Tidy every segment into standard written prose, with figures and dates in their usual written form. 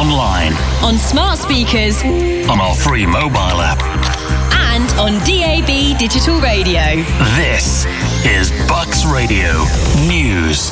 online, on smart speakers, on our free mobile app, and on DAB digital radio. This is Bucks Radio News.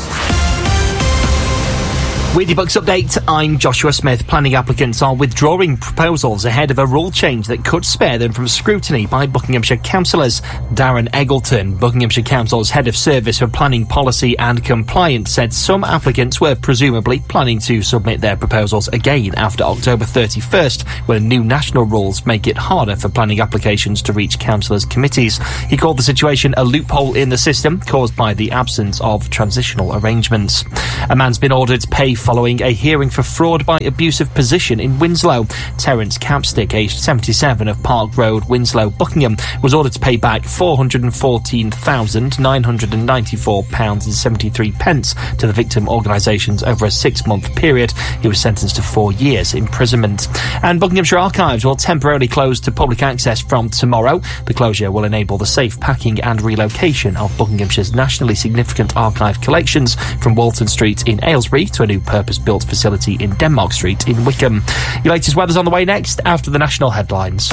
With your Bucks update, I'm Joshua Smith. Planning applicants are withdrawing proposals ahead of a rule change that could spare them from scrutiny by Buckinghamshire councillors. Darren Eggleton, Buckinghamshire Council's head of service for planning policy and compliance, said some applicants were presumably planning to submit their proposals again after October 31st, when new national rules make it harder for planning applications to reach councillors' committees. He called the situation a loophole in the system caused by the absence of transitional arrangements. A man's been ordered to pay following a hearing for fraud by abusive position in Winslow. Terence Capstick, aged 77, of Park Road, Winslow, Buckingham, was ordered to pay back £414,994.73 to the victim organisations over a 6-month period. He was sentenced to 4 years imprisonment. And Buckinghamshire Archives will temporarily close to public access from tomorrow. The closure will enable the safe packing and relocation of Buckinghamshire's nationally significant archive collections from Walton Street in Aylesbury to a new purpose-built facility in Denmark Street in Wickham. Your latest weather's on the way next after the national headlines.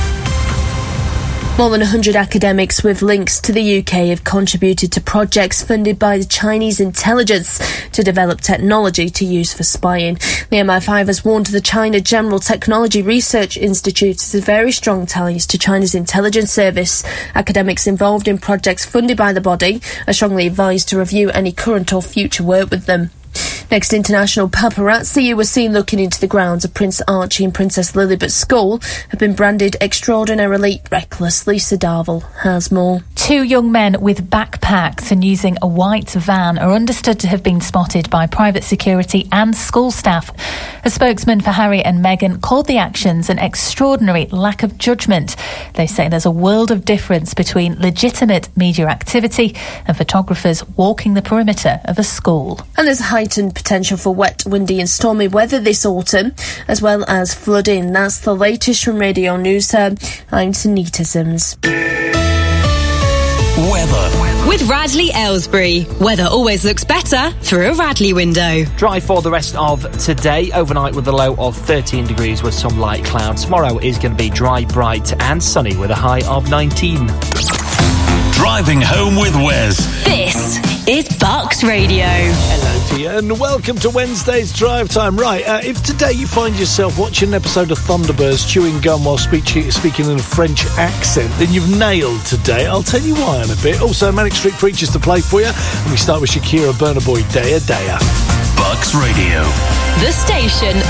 More than 100 academics with links to the UK have contributed to projects funded by the Chinese intelligence to develop technology to use for spying. The MI5 has warned the China General Technology Research Institute has very strong ties to China's intelligence service. Academics involved in projects funded by the body are strongly advised to review any current or future work with them. Next, international paparazzi who were seen looking into the grounds of Prince Archie and Princess Lilibet School have been branded extraordinarily reckless. Lisa Darville has more. 2 young men with backpacks and using a white van are understood to have been spotted by private security and school staff. A spokesman for Harry and Meghan called the actions an extraordinary lack of judgment. They say there's a world of difference between legitimate media activity and photographers walking the perimeter of a school. And there's heightened potential for wet, windy and stormy weather this autumn, as well as flooding. That's the latest from Radio News. I'm Tanita Sims. Weather. With Radley Aylesbury, weather always looks better through a Radley window. Dry for the rest of today, overnight with a low of 13 degrees with some light clouds. Tomorrow is going to be dry, bright and sunny with a high of 19. Driving home with Wes. This is Bucks Radio. Hello to you and welcome to Wednesday's Drive Time. Right, if today you find yourself watching an episode of Thunderbirds chewing gum while speaking in a French accent, then you've nailed today. I'll tell you why in a bit. Also, Manic Street Preachers to play for you. And we start with Shakira, Burna Boy, Daya Daya. Bucks Radio. The station